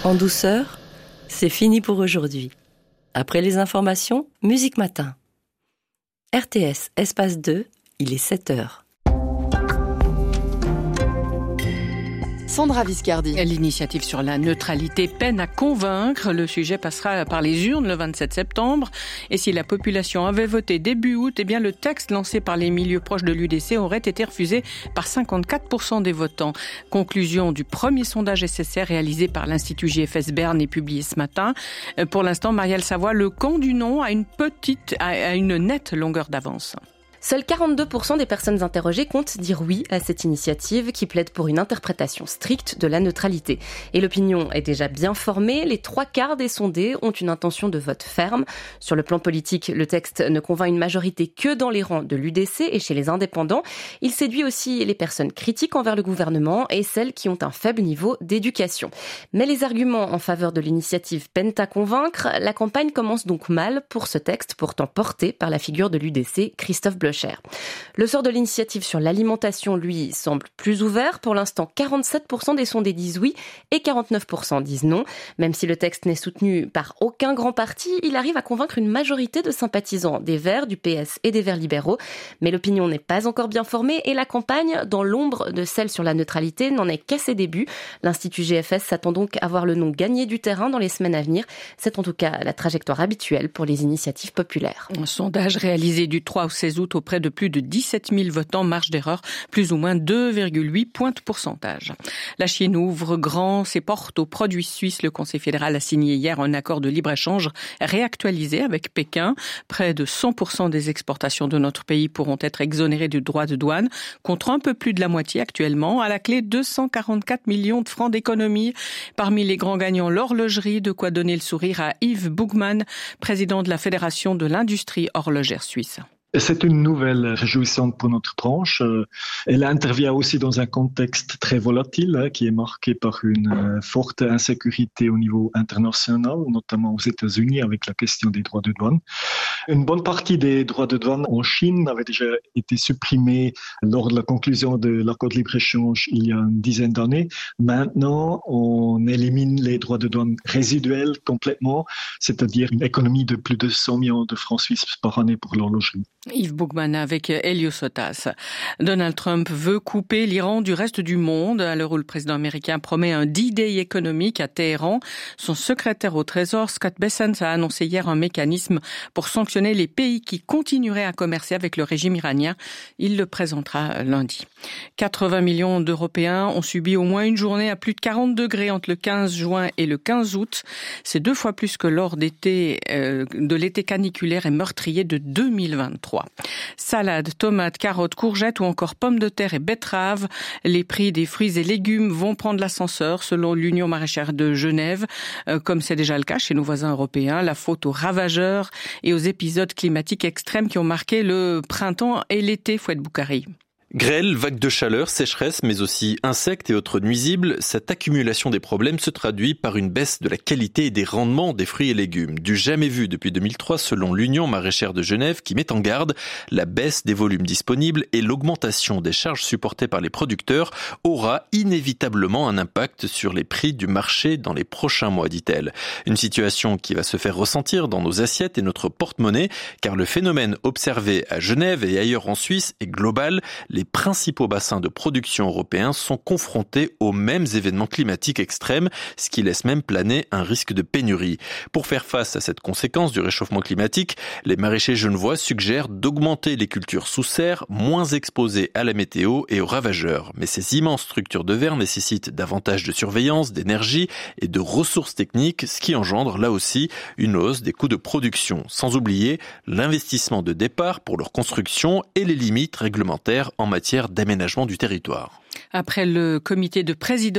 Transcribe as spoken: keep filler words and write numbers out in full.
En douceur, c'est fini pour aujourd'hui. Après les informations, Musique Matin. R T S, espace deux, il est sept heures. Sandra Viscardi. L'initiative sur la neutralité peine à convaincre. Le sujet passera par les urnes le vingt-sept septembre. Et si la population avait voté début août, eh bien le texte lancé par les milieux proches de l'U D C aurait été refusé par cinquante-quatre pour cent des votants. Conclusion du premier sondage S S R réalisé par l'Institut J F S Berne et publié ce matin. Pour l'instant, Marielle Savoie, le camp du non a une petite, a une nette longueur d'avance. Seuls quarante-deux pour cent des personnes interrogées comptent dire oui à cette initiative qui plaide pour une interprétation stricte de la neutralité. Et l'opinion est déjà bien formée. Les trois quarts des sondés ont une intention de vote ferme. Sur le plan politique, le texte ne convainc une majorité que dans les rangs de l'U D C et chez les indépendants. Il séduit aussi les personnes critiques envers le gouvernement et celles qui ont un faible niveau d'éducation. Mais les arguments en faveur de l'initiative peinent à convaincre. La campagne commence donc mal pour ce texte, pourtant porté par la figure de l'U D C, Christophe Blocher. Le sort de l'initiative sur l'alimentation, lui, semble plus ouvert. Pour l'instant, quarante-sept pour cent des sondés disent oui et quarante-neuf pour cent disent non. Même si le texte n'est soutenu par aucun grand parti, il arrive à convaincre une majorité de sympathisants des Verts, du P S et des Verts libéraux. Mais l'opinion n'est pas encore bien formée et la campagne, dans l'ombre de celle sur la neutralité, n'en est qu'à ses débuts. L'Institut G F S s'attend donc à voir le non gagner du terrain dans les semaines à venir. C'est en tout cas la trajectoire habituelle pour les initiatives populaires. Un sondage réalisé du trois au seize août auprès de plus de dix-sept mille votants, marge d'erreur, plus ou moins deux virgule huit points de pourcentage. La Chine ouvre grand ses portes aux produits suisses. Le Conseil fédéral a signé hier un accord de libre-échange réactualisé avec Pékin. Près de cent pour cent des exportations de notre pays pourront être exonérées du droit de douane, contre un peu plus de la moitié actuellement. À la clé, deux cent quarante-quatre millions de francs d'économie. Parmi les grands gagnants, l'horlogerie, de quoi donner le sourire à Yves Bougman, président de la Fédération de l'industrie horlogère suisse. C'est une nouvelle réjouissante pour notre branche. Elle intervient aussi dans un contexte très volatile qui est marqué par une forte insécurité au niveau international, notamment aux États-Unis avec la question des droits de douane. Une bonne partie des droits de douane en Chine avait déjà été supprimés lors de la conclusion de l'accord de libre-échange il y a une dizaine d'années. Maintenant, on élimine les droits de douane résiduels complètement, c'est-à-dire une économie de plus de cent millions de francs suisses par année pour l'horlogerie. Yves Bougman avec Elio Sotas. Donald Trump veut couper l'Iran du reste du monde. À l'heure où le président américain promet un D-Day économique à Téhéran, son secrétaire au Trésor, Scott Bessent, a annoncé hier un mécanisme pour sanctionner les pays qui continueraient à commercer avec le régime iranien. Il le présentera lundi. quatre-vingts millions d'Européens ont subi au moins une journée à plus de quarante degrés entre le quinze juin et le quinze août. C'est deux fois plus que lors d'été, euh, de l'été caniculaire et meurtrier de deux mille vingt-trois. Salades, tomates, carottes, courgettes ou encore pommes de terre et betteraves. Les prix des fruits et légumes vont prendre l'ascenseur selon l'Union maraîchère de Genève. Euh, comme c'est déjà le cas chez nos voisins européens, la faute aux ravageurs et aux épisodes climatiques extrêmes qui ont marqué le printemps et l'été, Fouad Boukari. Grêle, vagues de chaleur, sécheresse, mais aussi insectes et autres nuisibles, cette accumulation des problèmes se traduit par une baisse de la qualité et des rendements des fruits et légumes. Du jamais vu depuis deux mille trois selon l'Union maraîchère de Genève qui met en garde la baisse des volumes disponibles et l'augmentation des charges supportées par les producteurs aura inévitablement un impact sur les prix du marché dans les prochains mois, dit-elle. Une situation qui va se faire ressentir dans nos assiettes et notre porte-monnaie, car le phénomène observé à Genève et ailleurs en Suisse est global. Les principaux bassins de production européens sont confrontés aux mêmes événements climatiques extrêmes, ce qui laisse même planer un risque de pénurie. Pour faire face à cette conséquence du réchauffement climatique, les maraîchers genevois suggèrent d'augmenter les cultures sous serre, moins exposées à la météo et aux ravageurs. Mais ces immenses structures de verre nécessitent davantage de surveillance, d'énergie et de ressources techniques, ce qui engendre là aussi une hausse des coûts de production. Sans oublier l'investissement de départ pour leur construction et les limites réglementaires en matière d'aménagement du territoire. Après le comité de présidence